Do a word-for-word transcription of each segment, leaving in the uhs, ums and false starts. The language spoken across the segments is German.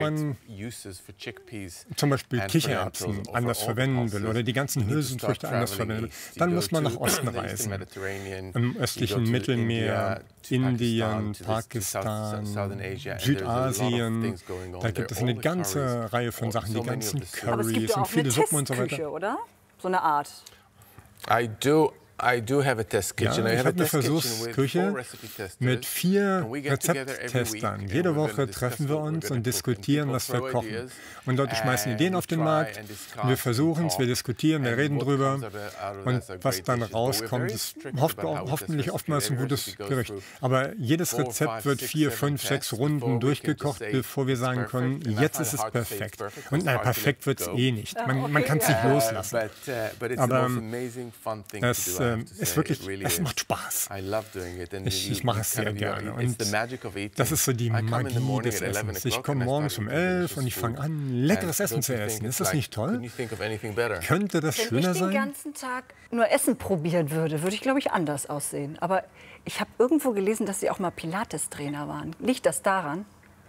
man zum Beispiel Kichererbsen anders verwenden will oder die ganzen Hülsenfrüchte anders verwenden will, dann muss man nach Osten reisen. Im östlichen Mittelmeer, Indien, Pakistan, Südasien, da gibt es eine ganze Reihe von Sachen, die ganzen Aber es gibt Currys ja und auch eine viele Suppen und so Testküche, weiter. oder? So eine Art. I do. I do have a test Ja, kitchen. I ich have a habe eine test kitchen with Versuchsküche four recipe testers. mit vier And we get together every week Rezepttestern. and Jede we're Woche gonna discuss treffen wir what we're uns gonna und cook. And diskutieren, people was wir throw kochen. ideas, Und Leute schmeißen and Ideen we auf den try Markt. and discuss Wir versuchen es, wir and diskutieren, wir talk. reden And what drüber. comes out of Und that's a was great dann dishes. But we're rauskommt, very ist strict hofft, about how we test hoffentlich recipes. oftmals ein Every gutes recipe goes Gericht. through Aber jedes four, Rezept five, wird six, vier, seven fünf, sechs tests Runden before we can just durchgekocht, say bevor wir it's sagen perfect. können, And I jetzt find ist it es hard to say it's perfekt. perfect, Und it's nein, hard to let perfekt wird es go. eh nicht. Ah, Man, man okay. kann es nicht Uh, loslassen. but, uh, but it's Aber the most amazing, fun thing es to do, I have äh, to ist say. wirklich, It really es is. macht Spaß. I love doing it. And Ich, you- ich mache you es kind sehr of, you know, gerne. it's the Und magic of eating. das ist so die I come in the Magie morning des at eleven Essens. Ich o'clock komme and I morgens start um eating elf delicious und ich fange food. an, leckeres And Essen don't zu you think essen. it's Ist das like, nicht toll? couldn't you think of anything better? Könnte das Wenn ich schöner den sein? ganzen Tag nur Essen probieren würde, würde ich, glaube ich, anders aussehen. Aber ich habe irgendwo gelesen, dass Sie auch mal Pilates-Trainer waren. Liegt das daran?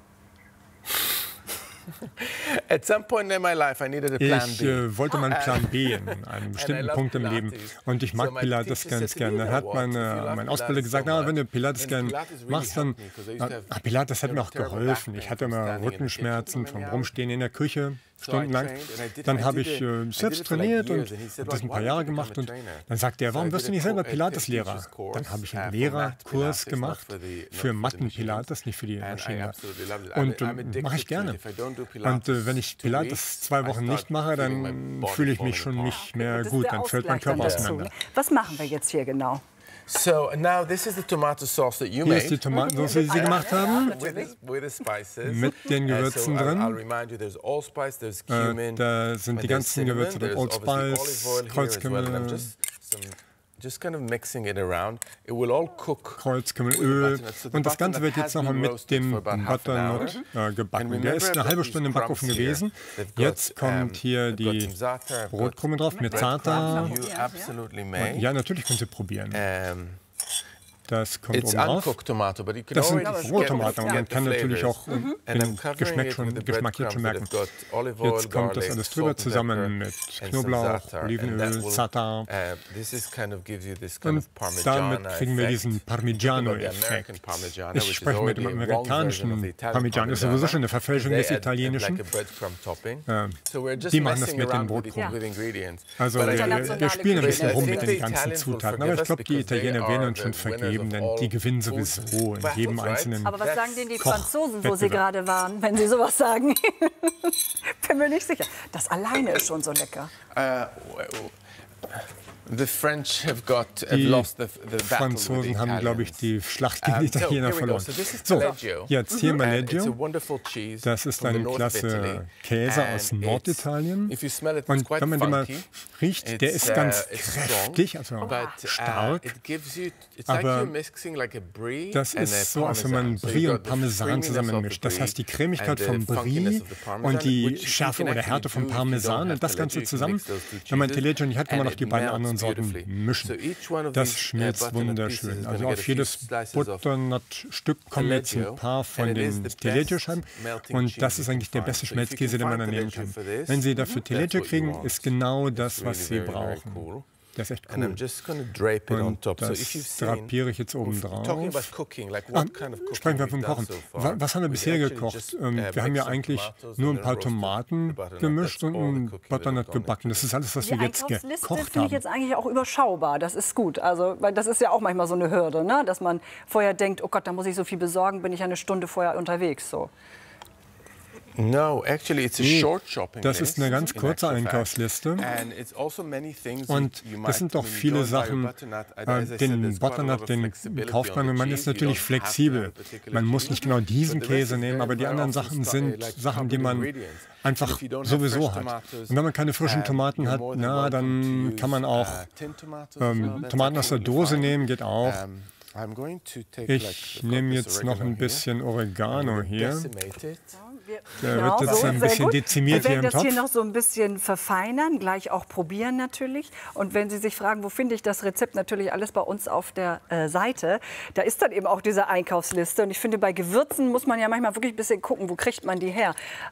At some point in my life, I needed a plan Ich B. äh, wollte mal einen Plan B in einem bestimmten love Punkt im Leben. Pilates. Und ich mag So my Pilates teacher ganz said to me, gerne. Dann "You hat know what? If you meine, love mein Pilates Ausbilder so gesagt, na, much, wenn du Pilates then gern Pilates really machst, dann... helped me, 'cause I used to have, Ah, Pilates hat you mir know, auch terrible geholfen. back Ich pain hatte from immer standing in the Rückenschmerzen kitchen for vom many Rumstehen in der Küche, stundenlang. trained and I did- Dann I habe did ich it- I äh, did selbst it for like trainiert und years, and he said, habe das "Why ein paar don't Jahre you become gemacht. a Und trainer?" dann sagte er, So I warum did wirst du a nicht selber co- a Pilates-Lehrer? teacher's course, Dann habe ich uh, einen for Lehrerkurs mat Pilates, gemacht not for the- not für for the Matten-Pilates, nicht für die And I Maschine. absolutely loved it. Und I'm- I'm äh, addicted mache ich to it. gerne. If I don't do Und Pilates äh, wenn ich two Pilates weeks, zwei I Wochen start nicht mache, feeling my dann body fühle ich mich falling schon apart. nicht mehr Das ist gut. der Dann fällt mein Ausgleich dann Körper dazu. auseinander. Was machen wir jetzt hier genau? So now this is the tomato sauce that you Hier ist die made. Tomatensauce, die Sie gemacht haben, With the, with the spices. mit den Gewürzen Uh, so I'll, I'll drin. remind you, there's allspice, there's Äh, cumin, da sind and die there's ganzen cinnamon, Gewürze drin, there's Old obviously olive Spice, oil here as well, and I'm Kreuzkümmel, just some, just kind of mixing it around. It will all cook. Kreuzkümmel, with the Öl. butternut. So the Und das Ganze butternut wird jetzt has nochmal been mit roasted dem for about half an hour. Butternut äh, gebacken. And Der ist remember, eine halbe I've got Stunde im these Backofen crumbs here. gewesen. They've got, Jetzt kommt um, hier I've got die some za'atar, I've got Brotkrumen drauf mit Za'atar. You absolutely may. Ja, natürlich können Sie probieren. Um, Das kommt It's oben drauf. uncooked tomato, but you can Das sind already rohe get- Tomaten, aber man get the kann natürlich flavors. auch äh, And I'm den covering Geschmack it schon, with the Geschmack jetzt schon breadcrumbs merken. that have got olive oil, Jetzt kommt das garlic, alles drüber salt and zusammen pepper, mit and some Knoblauch, za'atar. And Olivenöl, that will, Za'atar. uh, this is kind of gives you this kind Und of Parmigiana damit kriegen wir effect. diesen You talk about the American Parmigiano-Effekt. Parmigiana, Ich which is spreche mit dem already a wrong version of amerikanischen the Italian Parmigiano. Das ist sowieso schon eine Verfälschung They des add- add Italienischen. like a breadcrumb topping. Ja, So we're just die machen das messing mit den around with, the- Brotkrumen. with ingredients. Also But I wir, think wir, wir spielen ein But bisschen I rum think mit the den ganzen Italians will Zutaten. Aber ich forgive us glaube, die because they Italiener are werden uns the schon winners vergeben, of denn all die gewinnen food sowieso in battles, jedem right? einzelnen Aber was sagen denn die Koch- Franzosen, wo Sie Wettbewerb. gerade waren, wenn Sie sowas sagen? Bin mir nicht sicher. Das alleine ist schon so lecker. Uh, the French have got have Die lost the, the battle with the Franzosen haben, glaube ich, Italians. die Schlacht gegen die Um, so, Italiener here we go. verloren. So this is So, Taleggio. jetzt hier And it's a Maleggio. wonderful cheese Das ist from the ein north of Italy. klasse Käse And aus it's- Norditalien. if you smell it, it's Und quite wenn man den mal funky. riecht, der It's, ist uh, ganz it's kräftig, strong, also but, uh, stark. it gives you, it's like Aber you're mixing like a brie das and a ist so, als wenn man Parmesan. So Brie you've und got the Parmesan creaminess of the zusammenmischt. Das brie heißt, die Cremigkeit and the vom funkiness Brie of the Parmesan, und die which you Schärfe can oder actually Härte do vom if you don't Parmesan have und das Ganze Taleggio, you can zusammen. mix those two Wenn man cheeses Taleggio nicht hat, kann man and noch die it beiden melts anderen Sorten beautifully. mischen. So each one of Das these, uh, schmilzt butternut pieces wunderschön. is Also gonna get auf a few jedes slices of Butternut-Stück kommen jetzt ein Taleggio, paar von and it is den the Taleggio-Scheiben. best melting Und cheese das you ist can eigentlich der find. beste So if you Schmelzkäse, can den man find da nehmen Taleggio kann. for this, Wenn Sie dafür that's Taleggio what you kriegen, want. ist genau It's das, was Sie really very, very brauchen. cool. Das ist echt And I'm cool. just going to drape it on Und top. So das if you've seen, drapiere ich jetzt oben talking drauf. about cooking, like Ah, what kind of cooking sprechen wir we've vom done Kochen. so Wa- far. Was haben wir We've bisher actually gekocht? just, Ähm, uh, Wir haben mixed ja some eigentlich tomatoes nur and ein then paar roasted Tomaten the butternut. gemischt That's und all the ein cooking that Butternut has gone gebacken. Das ist alles, was Die wir jetzt Einkaufsliste gekocht finde ich haben. jetzt eigentlich auch überschaubar. Das ist gut. Also, weil das ist ja auch manchmal so eine Hürde, ne? Dass man vorher denkt, oh Gott, da muss ich so viel besorgen, bin ich ja eine Stunde vorher unterwegs. So. No, actually it's a Nee, short shopping das list, ist eine ganz in kurze actual fact. Einkaufsliste. And it's also many things Und you might das sind doch enjoy viele by your Sachen, butternut. As äh, I said, den there's quite a lot Butternut, of den flexibility kauft on man the und man cheese. ist You natürlich don't have to have a flexibel. particular Man muss cheese. nicht genau diesen But the rest Käse is nehmen, very, aber die very anderen often Sachen sta- sind like Sachen, die covered man ingredients. einfach If you don't have sowieso fresh hat. tomatoes, Und wenn man keine frischen um, Tomaten you're hat, more than na, welcome dann to kann man use, auch uh, tin tomatoes as well. ähm, That's Tomaten aus der absolutely Dose fine. nehmen, geht auch. Um, I'm going to take like Ich a nehme piece of jetzt noch oregano ein here. bisschen I'm Oregano gonna hier. decimate it. Wir Der genau, wird jetzt so, ein bisschen gut. dezimiert Wir hier werden im das Topf. hier noch so ein bisschen verfeinern, gleich auch probieren natürlich. Und wenn Sie sich fragen, wo finde ich das Rezept, natürlich alles bei uns auf der äh, Seite. Da ist dann eben auch diese Einkaufsliste. Und ich finde, bei Gewürzen muss man ja manchmal wirklich ein bisschen gucken, wo kriegt man die her.